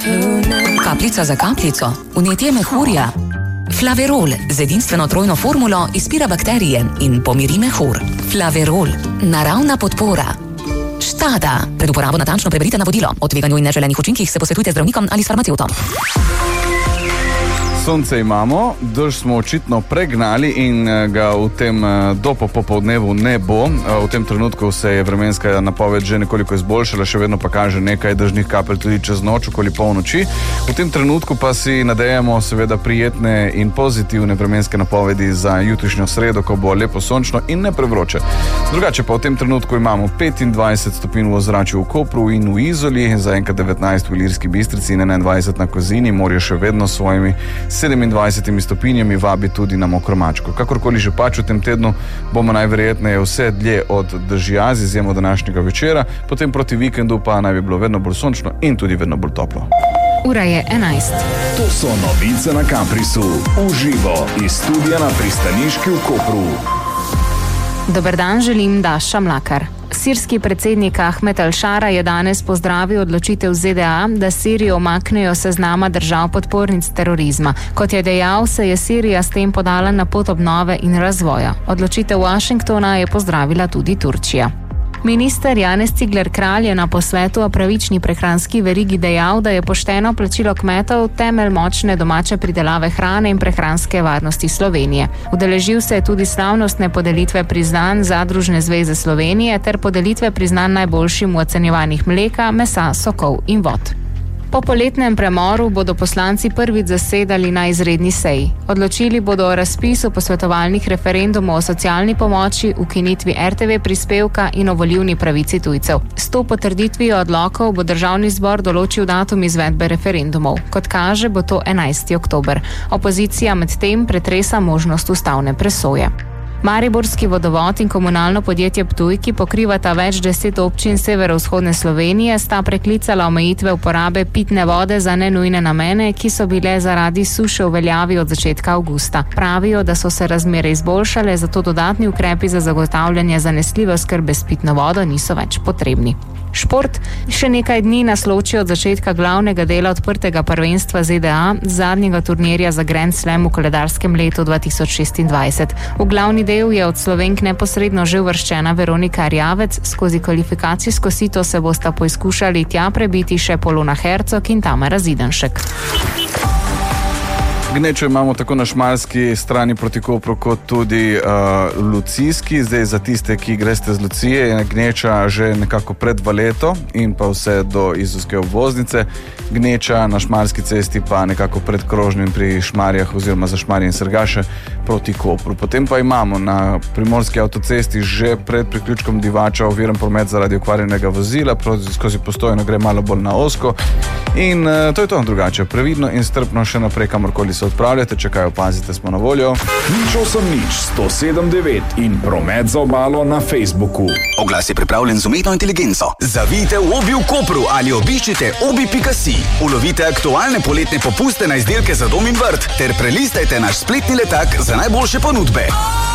Kapljica za kapljico, vnetje mehurja. Flaverol z edinstveno trojno formulo izpira bakterije in pomiri mehur. Flaverol, naravna podpora. Štada. Pred uporabo natančno preberite navodilo. O tveganju in neželenih učinkih se posvetujte z zdravnikom ali s farmacevtom. Sonce imamo, dež smo očitno pregnali in ga v tem popoldnevu ne bo. V tem trenutku se je vremenska napoved že nekoliko izboljšala, še vedno pa kaže nekaj dežnih kapelj tudi čez noč, okoli polnoči. V tem trenutku pa si nadejamo seveda prijetne in pozitivne vremenske napovedi za jutrišnjo sredo, ko bo lepo sončno in ne prevroče. Drugače pa v tem trenutku imamo 25 stopinj v ozračju v Kopru in v Izoli, zaenkrat 19 v Ilirski Bistrici in 21 na Kozini, morje še vedno s svojimi 27 stopinjami vabi tudi na Mokromačko. Kakorkoli že pač v tem tednu bomo najverjetneje vse dlje od dežja, z izjemo današnjega večera, potem proti vikendu pa naj bi bilo vedno bolj sončno in tudi vedno bolj toplo. Ura je 11. To so novice na Kamprisu. Uživo iz studia na Pristaniški v Kopru. Dober dan, želim Daša Mlakar. Sirski predsednik Ahmed al-Šara je danes pozdravil odločitev ZDA, da Sirijo umaknejo seznama držav podpornic terorizma. Kot je dejal, se je Sirija s tem podala na pot obnove in razvoja. Odločitev Washingtona je pozdravila tudi Turčija. Minister Janez Cigler Kralj je na posvetu o pravični prehranski verigi dejal, da je pošteno plačilo kmetov temelj močne domače pridelave hrane in prehranske varnosti Slovenije. Udeležil se je tudi slavnostne podelitve priznanj Zadružne zveze Slovenije ter podelitve priznanj najboljšim v ocenjevanjih mleka, mesa, sokov in vod. Po poletnem premoru bodo poslanci prvič zasedali na izredni seji. Odločili bodo o razpisu posvetovalnih referendumov o socialni pomoči, ukinitvi RTV prispevka in o volilni pravici tujcev. S to potrditvijo odlokov bo Državni zbor določil datum izvedbe referendumov. Kot kaže, bo to 11. oktober. Opozicija medtem pretresa možnost ustavne presoje. Mariborski vodovod in komunalno podjetje Ptuj, ki pokrivata več 10 občin severovzhodne Slovenije, sta preklicala omejitve uporabe pitne vode za nenujne namene, ki so bile zaradi suše v veljavi od začetka avgusta. Pravijo, da so se razmere izboljšale, zato dodatni ukrepi za zagotavljanje zanesljive oskrbe s pitno vodo niso več potrebni. Šport. Še nekaj dni nas loči od začetka glavnega dela odprtega prvenstva ZDA, zadnjega turnirja za Grand Slam v koledarskem letu 2026. V glavni del je od Slovenk neposredno že uvrščena Veronika Erjavec, skozi kvalifikacijsko sito se bosta poizkušali tja prebiti še Polona Hercog in Tamara Zidanšek. Gnečo imamo tako na šmarski strani proti Kopru, kot tudi lucijski. Zdaj za tiste, ki greste z Lucije, je gneča že nekako pred Valeto in pa vse do Izolske obvoznice. Gneča na šmarski cesti pa nekako pred Krožnim pri Šmarjah oziroma za Šmarje in Srgaše proti Kopru. Potem pa imamo na primorski avtocesti že pred priključkom Divača oviran promet zaradi okvarjenega vozila, skozi Postojno gre malo bolj na ozko in to je to drugače. Previdno in strpno še naprej, kamorkoli se odpravljate, če kaj opazite, smo na voljo. 08-107-9 in promet za obalo na Facebooku. Oglas je pripravljen z umetno inteligenco. Zavijte v Obi v Kopru ali obiščite obi.si. Ulovite aktualne poletne popuste na izdelke za dom in vrt ter prelistajte naš spletni letak za najboljše ponudbe.